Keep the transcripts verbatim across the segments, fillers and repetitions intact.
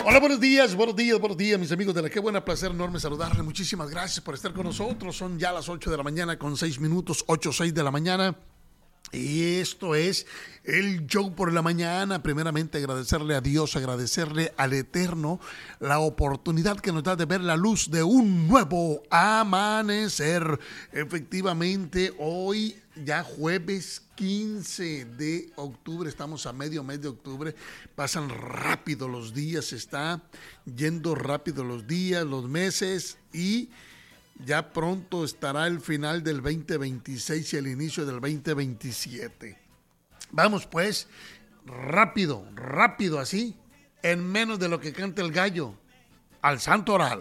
Hola, buenos días, buenos días, buenos días, mis amigos de la Qué Buena, placer enorme saludarles. Muchísimas gracias por estar con nosotros. Son ya las ocho de la mañana con seis minutos, ocho, seis de la mañana. Y esto es el show por la mañana. Primeramente agradecerle a Dios, agradecerle al Eterno la oportunidad que nos da de ver la luz de un nuevo amanecer. Efectivamente, hoy ya jueves quince de octubre, estamos a medio mes de octubre, pasan rápido los días, está yendo rápido los días, los meses y ya pronto estará el final del veinte veintiséis y el inicio del veinte veintisiete. Vamos pues, rápido, rápido así, en menos de lo que canta el gallo, al santo oral.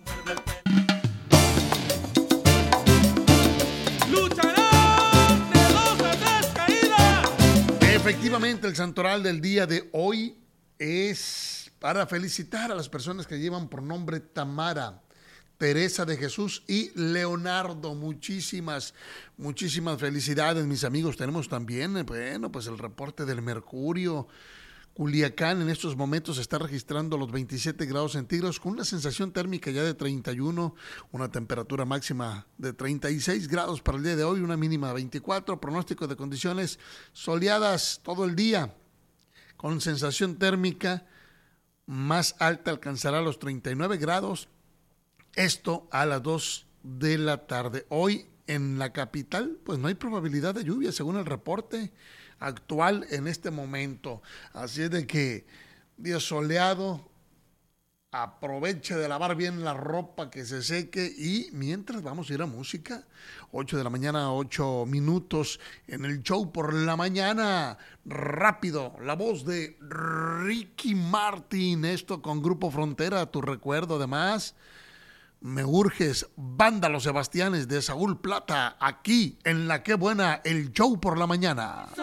Lucharán de dos a tres caídas. Efectivamente, el santoral del día de hoy es para felicitar a las personas que llevan por nombre Tamara, Teresa de Jesús y Leonardo. Muchísimas, muchísimas felicidades, mis amigos. Tenemos también, bueno, pues el reporte del mercurio. Culiacán en estos momentos está registrando los veintisiete grados centígrados con una sensación térmica ya de treinta y uno, una temperatura máxima de treinta y seis grados para el día de hoy, una mínima de veinticuatro, pronóstico de condiciones soleadas todo el día, con sensación térmica más alta alcanzará los treinta y nueve grados. Esto a las dos de la tarde. Hoy en la capital, pues no hay probabilidad de lluvia según el reporte actual en este momento. Así es de que día soleado, aproveche de lavar bien la ropa, que se seque, y mientras vamos a ir a música. ocho de la mañana, ocho minutos en el show por la mañana. Rápido, la voz de Ricky Martin, esto con Grupo Frontera, tu recuerdo además. Me urges, Banda Los Sebastianes de Saúl Plata, aquí en La Qué Buena, el show por la mañana.